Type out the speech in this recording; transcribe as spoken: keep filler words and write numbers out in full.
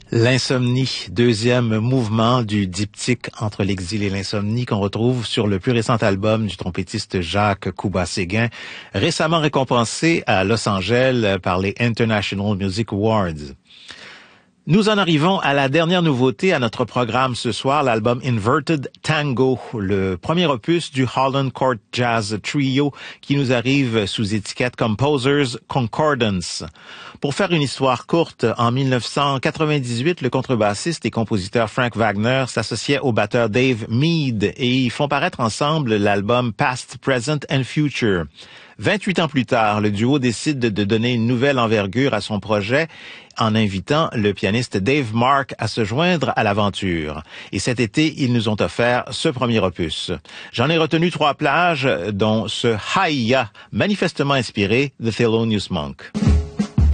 L'insomnie, deuxième mouvement du diptyque entre l'exil et l'insomnie qu'on retrouve sur le plus récent album du trompettiste Jacques Couba-Séguin, récemment récompensé à Los Angeles par les International Music Awards. Nous en arrivons à la dernière nouveauté à notre programme ce soir, l'album Inverted Tango, le premier opus du Holland Court Jazz Trio qui nous arrive sous étiquette Composers Concordance. Pour faire une histoire courte, en mille neuf cent quatre-vingt-dix-huit, le contrebassiste et compositeur Frank Wagner s'associait au batteur Dave Mead et ils font paraître ensemble l'album Past, Present and Future. vingt-huit ans plus tard, le duo décide de donner une nouvelle envergure à son projet en invitant le pianiste Dave Mark à se joindre à l'aventure. Et cet été, ils nous ont offert ce premier opus. J'en ai retenu trois plages, dont ce Hiya, manifestement inspiré de Thelonious Monk.